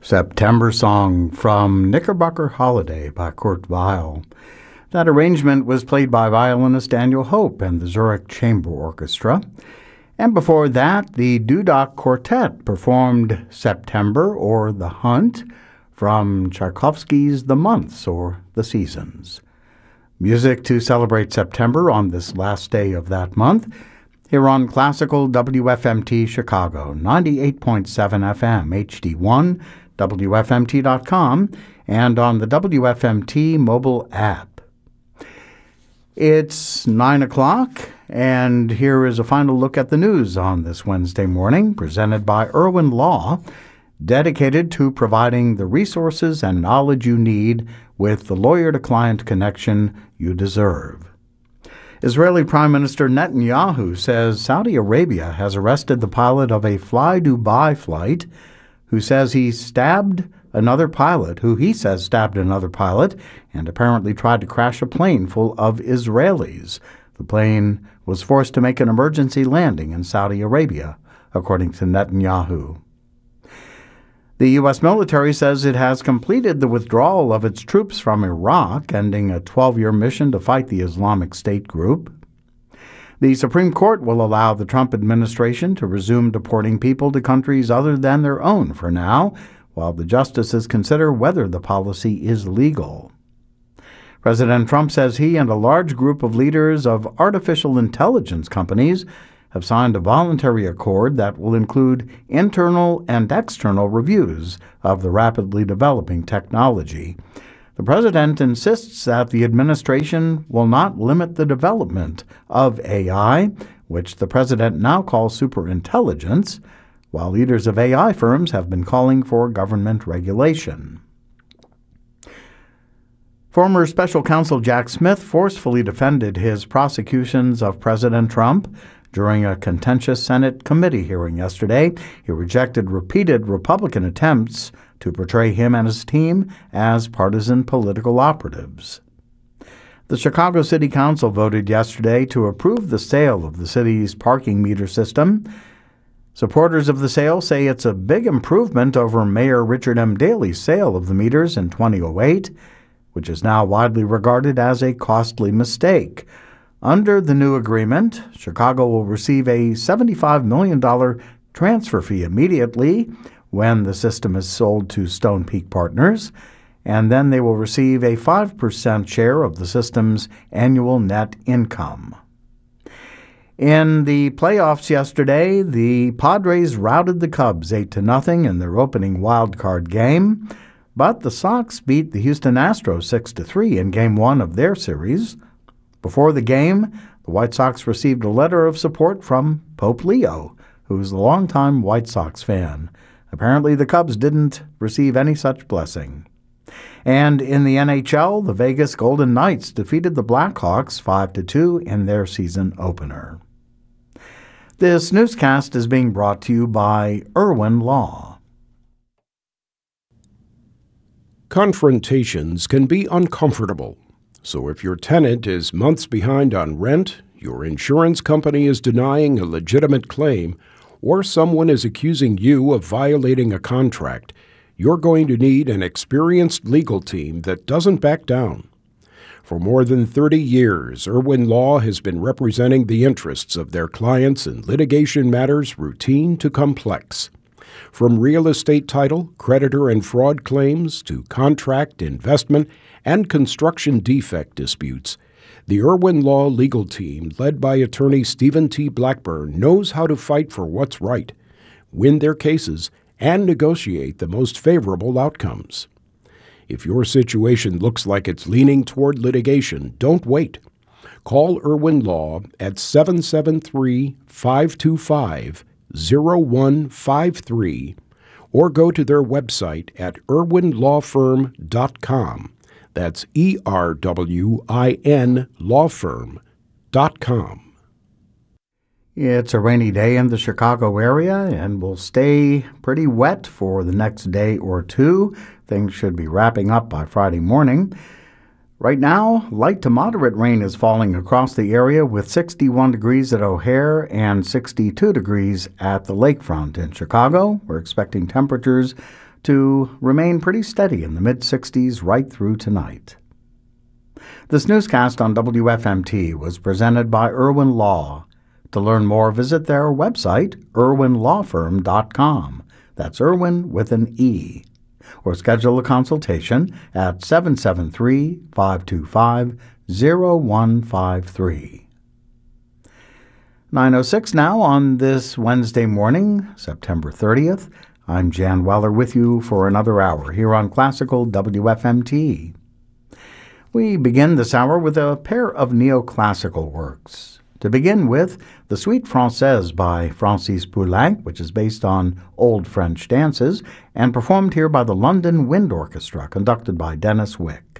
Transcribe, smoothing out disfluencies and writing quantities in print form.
September Song from Knickerbocker Holiday by Kurt Weill. That arrangement was played by violinist Daniel Hope and the Zurich Chamber Orchestra. And before that, the Dudok Quartet performed September or The Hunt from Tchaikovsky's The Months or The Seasons. Music to celebrate September on this last day of that month here on Classical WFMT Chicago, 98.7 FM HD1, WFMT.com, and on the WFMT mobile app. It's 9 o'clock, and here is a final look at the news on this Wednesday morning, presented by Irwin Law, dedicated to providing the resources and knowledge you need with the lawyer-to-client connection you deserve. Israeli Prime Minister Netanyahu says Saudi Arabia has arrested the pilot of a Fly Dubai flight who says he stabbed another pilot, and apparently tried to crash a plane full of Israelis. The plane was forced to make an emergency landing in Saudi Arabia, according to Netanyahu. The U.S. military says it has completed the withdrawal of its troops from Iraq, ending a 12-year mission to fight the Islamic State group. The Supreme Court will allow the Trump administration to resume deporting people to countries other than their own for now, while the justices consider whether the policy is legal. President Trump says he and a large group of leaders of artificial intelligence companies have signed a voluntary accord that will include internal and external reviews of the rapidly developing technology. The president insists that the administration will not limit the development of AI, which the president now calls superintelligence, while leaders of AI firms have been calling for government regulation. Former special counsel Jack Smith forcefully defended his prosecutions of President Trump during a contentious Senate committee hearing yesterday. He rejected repeated Republican attempts to portray him and his team as partisan political operatives. The Chicago City Council voted yesterday to approve the sale of the city's parking meter system. Supporters of the sale say it's a big improvement over Mayor Richard M. Daley's sale of the meters in 2008, which is now widely regarded as a costly mistake. Under the new agreement, Chicago will receive a $75 million transfer fee immediately when the system is sold to Stone Peak Partners, and then they will receive a 5% share of the system's annual net income. In the playoffs yesterday, the Padres routed the Cubs 8-0 in their opening wild-card game, but the Sox beat the Houston Astros 6-3 in Game 1 of their series. Before the game, the White Sox received a letter of support from Pope Leo, who is a longtime White Sox fan. Apparently, the Cubs didn't receive any such blessing. And in the NHL, the Vegas Golden Knights defeated the Blackhawks 5-2 in their season opener. This newscast is being brought to you by Irwin Law. Confrontations can be uncomfortable. So if your tenant is months behind on rent, your insurance company is denying a legitimate claim, or someone is accusing you of violating a contract, you're going to need an experienced legal team that doesn't back down. For more than 30 years, Irwin Law has been representing the interests of their clients in litigation matters routine to complex. From real estate title, creditor and fraud claims to contract, investment, and construction defect disputes, the Irwin Law legal team, led by attorney Stephen T. Blackburn, knows how to fight for what's right, win their cases, and negotiate the most favorable outcomes. If your situation looks like it's leaning toward litigation, don't wait. Call Irwin Law at 773-525-0153 or go to their website at irwinlawfirm.com. That's ERWIN lawfirm.com. It's a rainy day in the Chicago area and will stay pretty wet for the next day or two. Things should be wrapping up by Friday morning. Right now, light to moderate rain is falling across the area with 61 degrees at O'Hare and 62 degrees at the lakefront in Chicago. We're expecting temperatures to remain pretty steady in the mid-60s right through tonight. This newscast on WFMT was presented by Irwin Law. To learn more, visit their website, irwinlawfirm.com. That's Irwin with an E. Or schedule a consultation at 773-525-0153. 9:06 now on this Wednesday morning, September 30th. I'm Jan Weller with you for another hour here on Classical WFMT. We begin this hour with a pair of neoclassical works. To begin with, the Suite Française by Francis Poulenc, which is based on old French dances, and performed here by the London Wind Orchestra, conducted by Dennis Wick.